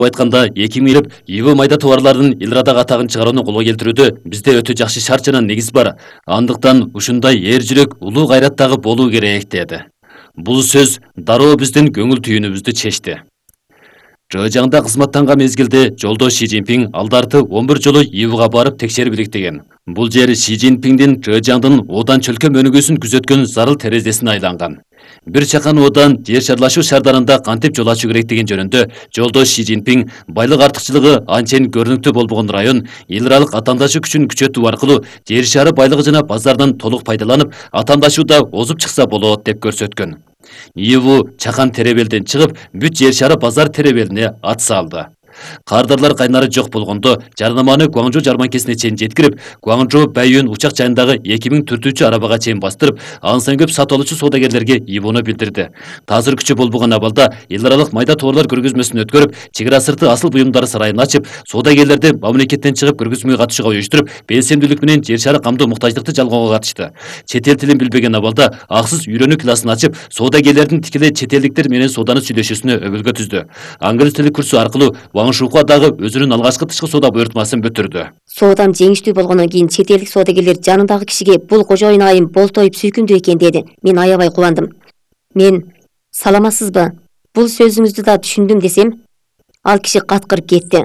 Айтканда 2020 ИВ майда товарлардын эл арадагы атагын чыгарууну колго келтирүүдө бизде өтө жакшы шарт жана негиз бар. Андыктан ушундай эр жүрөк, улуу кайраттагы болуу керек деди. Бул сөз дароо биздин көңүл түйүүнүбүздү чечти. Жыжаңда кызматтанган мезгилде жолдош Ши Цзиньпин алдарты 11 жолу ИВга барып текшерип иликтеген. Бул жер Ши Цзиньпиндин Жыжаңдын одан чөлкө өнүгүүсүн күзөткөн зарыл терезесине айланган. Бир чакан одан жер шарлашуу шардарында кантип жол ачуу керек деген жөнүндө жолдош Ши Цзиньпин байлык артыкчылыгы анчейин көрүнүктүү болбогон район эл аралык атаандашы күчүн күчөтүү аркылуу жер шары байлыгы жана базардан толук пайдаланып, атаандашууда озуп чыкса болот деп көрсөткөн. ИВУ чакан теребелден чыгып, бүт жер шары базар теребелине ат салды. Кардарлар кайнары жок болгондо жарнаманы Гуаңжу жарманкесине чейин жеткирип, Гуаңжу Бәйюн учак жайындагы 2000 түртүүчү арабага чейин бастырып, ансан көп сатып алуучу соодагерлерге ИВУну билдирди. Таазыр күчү болбогон абалда эл аралык майда товарлар көргөзмөсүн өткөрүп, чек ара сырты асыл буюмдары сарайын ачып, соодагерлерди мамлекеттен чыгып көргөзмөгө катышууга уюштуруп, белсемдүүлүк менен жер шары камдоо муктаждыкты жалгоого катышты. Чет эл тилин билбеген абалда аксыз үйрөнүү классын ачып, соодагерлердин тикелей чет элдиктер менен сооданы сүйлөшүүсүнө өбөлгө түздү. Англис тили курсу аркылуу Ван Шухуа дагы өзүнүн алгачкы тышкы соода буйртмасын бүтүрдү. Соодан жеңиштүү болгондон кийин чет элдик соодагерлер жанындагы кишиге бул кожоюн айым болтоюп сүйкүмдүү экен деди. Мен аябай кубандым. Мен саламатсызбы? Бул сөзүңүздү да түшүндүм десем, ал киши каткырып кетти.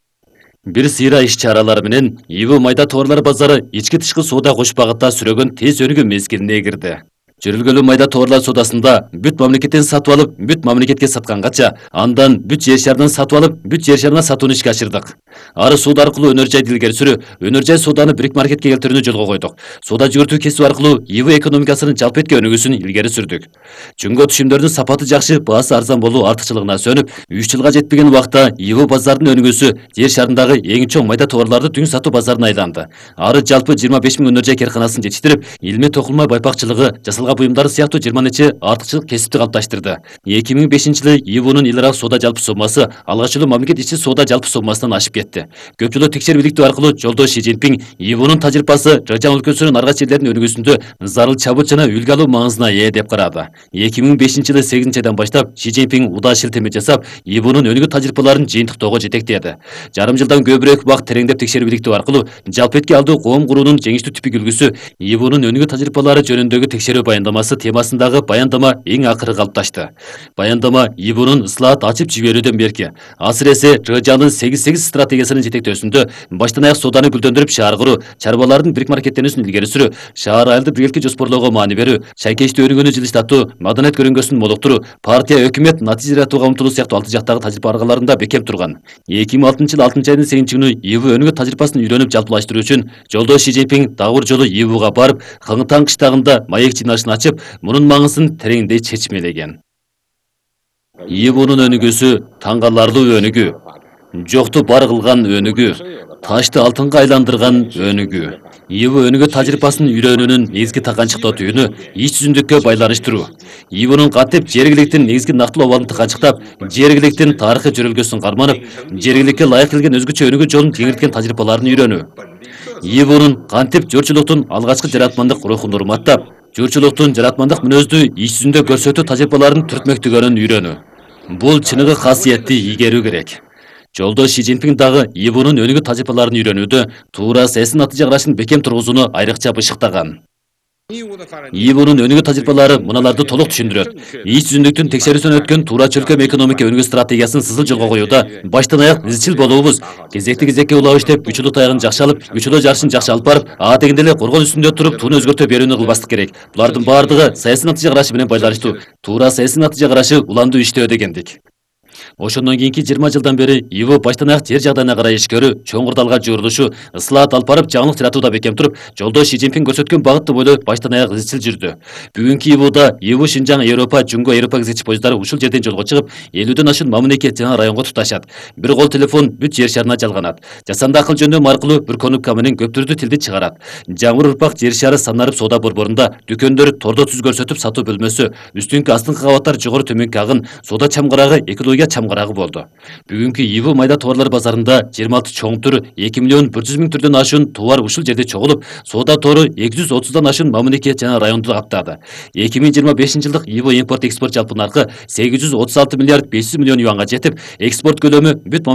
Бир сыйра иш-чаралар менен ИВ майда товарлар базары ички тышкы соода кош багытта сүрөгөн тез өнүгүү мезгилине кирди. Жүрүлгөлүү майда товарлар соодасында бүт мамлекеттен сатып алып, бүт мамлекетке саткангача, андан бүт жер шарынан сатып алып, бүт жер шарына сатууну ишке ашырдык. Ары соода аркылуу өнөр жайды илгери сүрүү, өнөр жай сооданы бирик маркетке келтирүүнү жолго койдук. Соода жүгүртүү кесип аркылуу ИВ экономикасынын жалпы этке өнүгүүсүн илгери сүрдүк. Чүнгө түшүмдөрдүн сапаты жакшы, баасы арзан болуу артыкчылыгына сөнүп, 3 жылга жетпеген убакта ИВ базарынын өнүгүүсү жер шарындагы эң чоң майда товарларды түн сатуу базарына айланды. Ары жалпы 25 000 өнөр жай керканасын жетиштирип, илме токулма байпакчылыгы, жасалган буюмдары сыяктуу 20 нече артыкчылык кесипти калыпташтырды. 2005-жылы ИВнун эл аралык соода жалпы соммасы алгач эле мамлекет ичи соода жалпы соммасынан ашып кетти. Көп жолу текшерип иликтөө аркылуу жолдош Ши Цзиньпин ИВнун тажрыйбасы Жыжаң өлкөсүнүн арга жерлеринин өнүгүүсүндө зарыл чабыт жана үлгү алуу маңызына ээ деп карады. 2005-жылы 8-айдан баштап Ши Цзиньпин удаа шилтеме жасап, ИВнун өнүгүү тажрыйбаларын жыйынтыктоого жетектеди. Жарым жылдан көбүрөөк убакыт тереңдеп текшерип иликтөө аркылуу жалпы этке алдуу коом куруунун жеңиштүү типик үлгүсү ИВнун өнүгүү тажрыйбалары жөнүндөгү текшерүү баяндамасы темасындагы баяндама эң акыры калыпташты. Баяндама ИВнун ыслаат ачып жиберүүдөн берки, асыресе Жыжаңдын 8-8 стратегиясынын жетектөөсүндө баштан аяк сооданы гүлдөндүрүп шаар куруу, чарбалардын бирик маркеттенүүсүн илгери сүрүү, шаар айылды биргеликке жоспорлоого маани берүү, шайкечтүү өнүгүүнү жылыштатуу, маданият көрүнгөсүн молуктуруу, партия, өкмөт натыйжа жаратууга умтулуу сыяктуу алты жактагы тажрыйба аргаларында бекем турган. 2006-жылы 6-айдын 8-күнү ИВ өнүгүү тажрыйбасын үйрөнүп жалпылаштыруу үчүн жолдош Ши Цзиньпин дагы бир жолу ИВга барып, Хыңтаң кыштагында маек жыйналышын ачып, мунун маңызын тереңдей чечмелеген. ИВнун өнүгүүсү таңгаларлуу өнүгүү, жокту бар кылган өнүгүү, ташты алтынга айландырган өнүгүү. ИВ өнүгүү тажрыйбасын үйрөнүүнүн негизги таканчыктоо түйүнү ич түзүндүккө байланыштыруу. ИВнун кантип жергиликтин негизги нактылуу абалын тыканчыктап, жергиликтин тарыхый жөрөлгөсүн карманып, жергиликке ылайык келген өзгөчө өнүгүү жолун кеңирткен тажрыйбаларын үйрөнүү. ИВнун кантип журчулуктун алгачкы жаратмандык рухун урматтап, журчулуктун жаратмандык мүнөздү ич жүзүндө көрсөтүү тажрыйбаларын түртмөктөгөнүн үйрөнүү. Бул чыныгы касиетти игерүү керек. Жолдош Ши Цзиньпин дагы ИВнун өнүгүү тажрыйбаларын үйрөнүүдө туура саясий натыйжа карашын бекем тургузууну айрыкча бышыктаган. ИВнун өнүгүү тажрыйбалары мыналарды толук түшүндүрөт. Ич жүзүндүктүн текшерүүсүнөн өткөн туура чөлкө экономика өнүгүү стратегиясын сызыл жолго коюуда баштан аяк изчил болуубуз, кезекти-кезекке улап иштеп, үч улуу таягын жакшы алып, үч улуу жарышын жакшы алып барып, дегенде эле коргон үстүндө туруп, тууну өзгөртө берүүнү кылбастык керек. Булардын баардыгы саясий натыйжа карашы менен байланыштуу. Туура саясий натыйжа карашы уланду иштөө дегендик. Ошондон кийинки 20 жылдан бери ИВ баштан аяк жер жагдайына карай ишкөрүү, чоң курдалга жуурулушу, ыслаат алып барып, жаңылык жаратууда бекем туруп, жолдош Ши Цзиньпин көрсөткөн багытты бойлой баштан аяк изчил жүрдү. Бүгүнкү ИВда ИВ Шинжаң Европа, Жуңго Европа кезекчи поезддары ушул жерден жолго чыгып, 50дөн ашуун мамлекет жана районго туташат. Бир кол телефон бүт жер шарына жалганат. Жасанды акыл жөндөм аркылуу бир конукка менен көп түрдүү тилди чыгарат. Жаңыр урпак жер шары санарып соода борборунда, дүкөндөр тордо түз көрсөтүп сатуу бөлмөсү, үстүңкү астыңкы кабаттар жогору төмөнкү агын, соода чамгарагы, экология камгарагы болду. Бүгүнкү ИБУ майда товарлар базарында 26 чоң түр, 2 миллион 100 миң түрдөн ашуун товар ушул жерде чогулуп, соода тору 230дан ашуун мамлекет жана райондо каптады. 2025 жылдык ИБУ импорт экспорт жалпы наркы 836 миллиард 500 миллион юанга жетип, экспорт көлөмү бүт